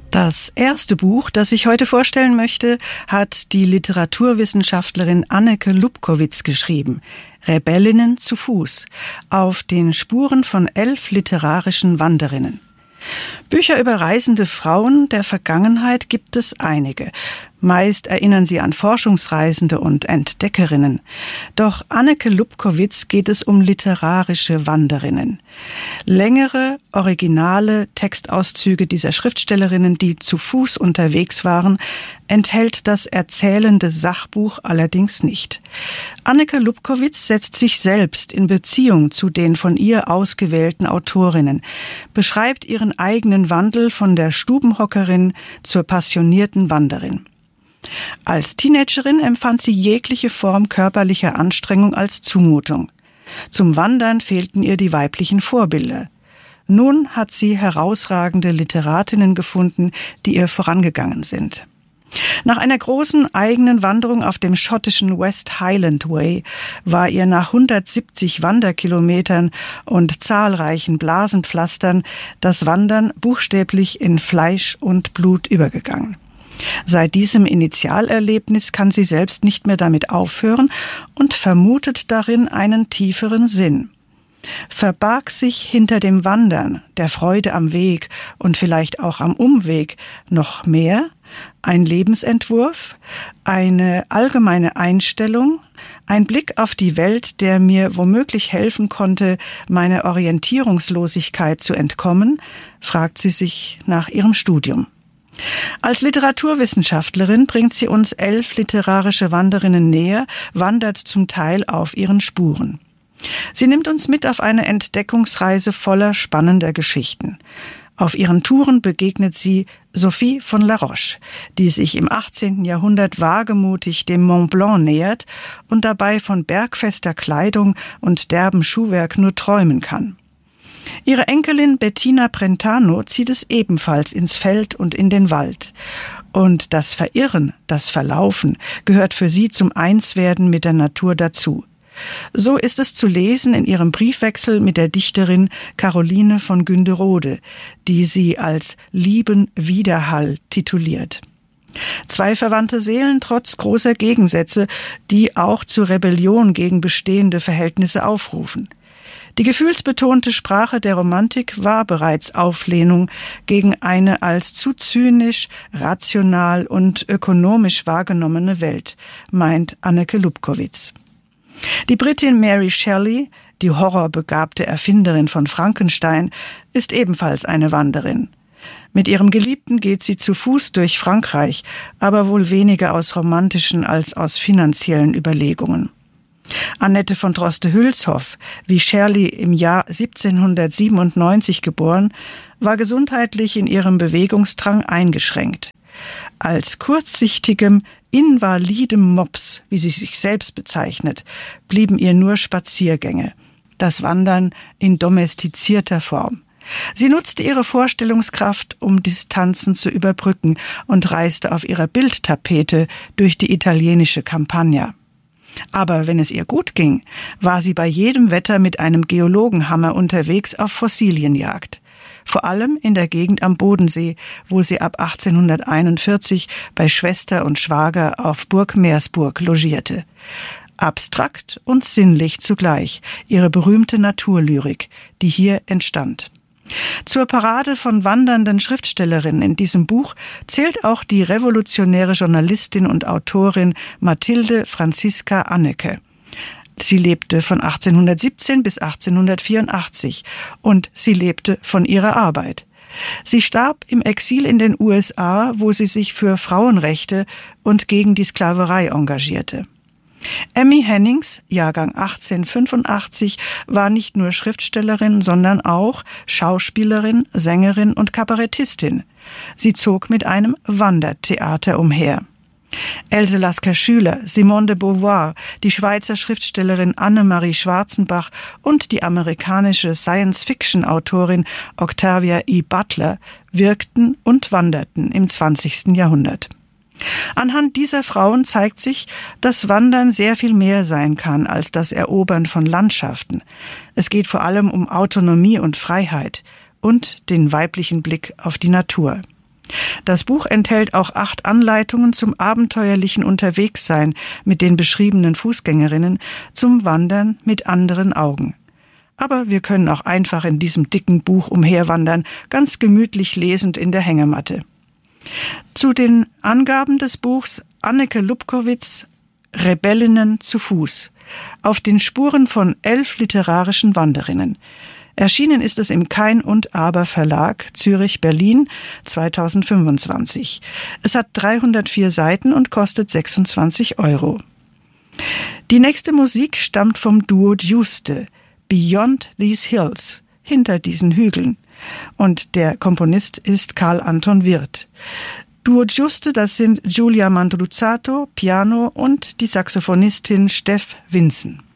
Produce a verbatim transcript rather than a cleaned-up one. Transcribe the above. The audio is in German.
Das erste Buch, das ich heute vorstellen möchte, hat die Literaturwissenschaftlerin Anneke Lubkowicz geschrieben. Rebellinnen zu Fuß, auf den Spuren von elf literarischen Wanderinnen. Bücher über reisende Frauen der Vergangenheit gibt es einige. Meist erinnern sie an Forschungsreisende und Entdeckerinnen. Doch Anneke Lubkowicz geht es um literarische Wanderinnen. Längere, originale Textauszüge dieser Schriftstellerinnen, die zu Fuß unterwegs waren, enthält das erzählende Sachbuch allerdings nicht. Anneke Lubkowicz setzt sich selbst in Beziehung zu den von ihr ausgewählten Autorinnen, beschreibt ihren eigenen Wandel von der Stubenhockerin zur passionierten Wanderin. Als Teenagerin empfand sie jegliche Form körperlicher Anstrengung als Zumutung. Zum Wandern fehlten ihr die weiblichen Vorbilder. Nun hat sie herausragende Literatinnen gefunden, die ihr vorangegangen sind. Nach einer großen eigenen Wanderung auf dem schottischen West Highland Way war ihr nach hundertsiebzig Wanderkilometern und zahlreichen Blasenpflastern das Wandern buchstäblich in Fleisch und Blut übergegangen. Seit diesem Initialerlebnis kann sie selbst nicht mehr damit aufhören und vermutet darin einen tieferen Sinn. Verbarg sich hinter dem Wandern, der Freude am Weg und vielleicht auch am Umweg noch mehr? Ein Lebensentwurf, eine allgemeine Einstellung, ein Blick auf die Welt, der mir womöglich helfen konnte, meiner Orientierungslosigkeit zu entkommen, fragt sie sich nach ihrem Studium. Als Literaturwissenschaftlerin bringt sie uns elf literarische Wanderinnen näher, wandert zum Teil auf ihren Spuren. Sie nimmt uns mit auf eine Entdeckungsreise voller spannender Geschichten. Auf ihren Touren begegnet sie Sophie von La Roche, die sich im achtzehnten Jahrhundert wagemutig dem Mont Blanc nähert und dabei von bergfester Kleidung und derbem Schuhwerk nur träumen kann. Ihre Enkelin Bettina Brentano zieht es ebenfalls ins Feld und in den Wald. Und das Verirren, das Verlaufen gehört für sie zum Einswerden mit der Natur dazu. So ist es zu lesen in ihrem Briefwechsel mit der Dichterin Caroline von Günderode, die sie als Lieben Widerhall tituliert. Zwei verwandte Seelen trotz großer Gegensätze, die auch zur Rebellion gegen bestehende Verhältnisse aufrufen. Die gefühlsbetonte Sprache der Romantik war bereits Auflehnung gegen eine als zu zynisch, rational und ökonomisch wahrgenommene Welt, meint Anneke Lubkowicz. Die Britin Mary Shelley, die horrorbegabte Erfinderin von Frankenstein, ist ebenfalls eine Wanderin. Mit ihrem Geliebten geht sie zu Fuß durch Frankreich, aber wohl weniger aus romantischen als aus finanziellen Überlegungen. Annette von Droste-Hülshoff, wie Shirley im Jahr siebzehnhundertsiebenundneunzig geboren, war gesundheitlich in ihrem Bewegungsdrang eingeschränkt. Als kurzsichtigem, invalidem Mops, wie sie sich selbst bezeichnet, blieben ihr nur Spaziergänge, das Wandern in domestizierter Form. Sie nutzte ihre Vorstellungskraft, um Distanzen zu überbrücken und reiste auf ihrer Bildtapete durch die italienische Campagna. Aber wenn es ihr gut ging, war sie bei jedem Wetter mit einem Geologenhammer unterwegs auf Fossilienjagd. Vor allem in der Gegend am Bodensee, wo sie ab achtzehnhunderteinundvierzig bei Schwester und Schwager auf Burg Meersburg logierte. Abstrakt und sinnlich zugleich, ihre berühmte Naturlyrik, die hier entstand. Zur Parade von wandernden Schriftstellerinnen in diesem Buch zählt auch die revolutionäre Journalistin und Autorin Mathilde Franziska Anneke. Sie lebte von achtzehnhundertsiebzehn bis achtzehnhundertvierundachtzig und sie lebte von ihrer Arbeit. Sie starb im Exil in den U S A, wo sie sich für Frauenrechte und gegen die Sklaverei engagierte. Emmy Hennings, Jahrgang achtzehnhundertfünfundachtzig, war nicht nur Schriftstellerin, sondern auch Schauspielerin, Sängerin und Kabarettistin. Sie zog mit einem Wandertheater umher. Else Lasker-Schüler, Simone de Beauvoir, die Schweizer Schriftstellerin Annemarie Schwarzenbach und die amerikanische Science-Fiction-Autorin Octavia E. Butler wirkten und wanderten im zwanzigsten Jahrhundert. Anhand dieser Frauen zeigt sich, dass Wandern sehr viel mehr sein kann als das Erobern von Landschaften. Es geht vor allem um Autonomie und Freiheit und den weiblichen Blick auf die Natur. Das Buch enthält auch acht Anleitungen zum abenteuerlichen Unterwegssein mit den beschriebenen Fußgängerinnen, zum Wandern mit anderen Augen. Aber wir können auch einfach in diesem dicken Buch umherwandern, ganz gemütlich lesend in der Hängematte. Zu den Angaben des Buchs Anneke Lubkowitz, Rebellinnen zu Fuß, auf den Spuren von elf literarischen Wanderinnen. Erschienen ist es im Kein und Aber Verlag, Zürich-Berlin, zweitausendfünfundzwanzig. Es hat dreihundertvier Seiten und kostet sechsundzwanzig Euro. Die nächste Musik stammt vom Duo Giuste, Beyond These Hills, hinter diesen Hügeln. Und der Komponist ist Karl Anton Wirth. Duo Giuste, das sind Giulia Mandruzzato, Piano und die Saxophonistin Steff Vinzen.